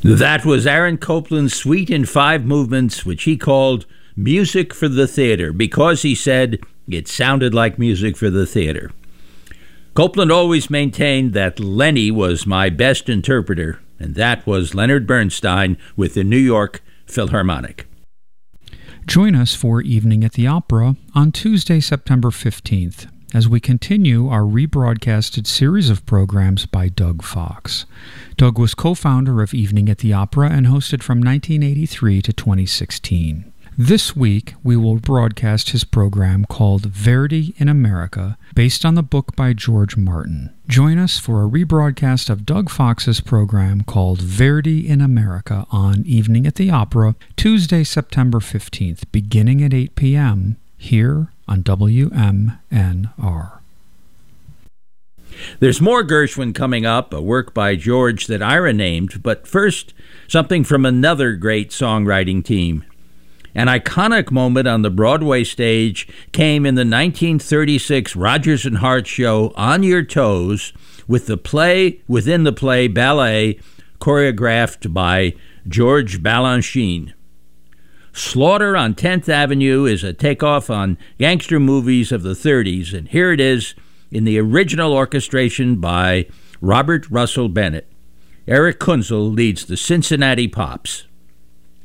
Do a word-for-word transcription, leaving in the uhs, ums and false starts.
That was Aaron Copland's suite in five movements, which he called Music for the Theater, because he said it sounded like music for the theater. Copland always maintained that Lenny was my best interpreter, and that was Leonard Bernstein with the New York Philharmonic. Join us for Evening at the Opera on Tuesday, September fifteenth, as we continue our rebroadcasted series of programs by Doug Fox. Doug was co-founder of Evening at the Opera and hosted from nineteen eighty-three to twenty sixteen. This week, we will broadcast his program called Verdi in America, based on the book by George Martin. Join us for a rebroadcast of Doug Fox's program called Verdi in America on Evening at the Opera, Tuesday, September fifteenth, beginning at eight p.m., here on W M N R. There's more Gershwin coming up, a work by George that Ira named, but first, something from another great songwriting team. An iconic moment on the Broadway stage came in the nineteen thirty-six Rodgers and Hart show On Your Toes, with the play within the play ballet choreographed by George Balanchine. Slaughter on tenth Avenue is a takeoff on gangster movies of the thirties, and here it is in the original orchestration by Robert Russell Bennett. Eric Kunzel leads the Cincinnati Pops.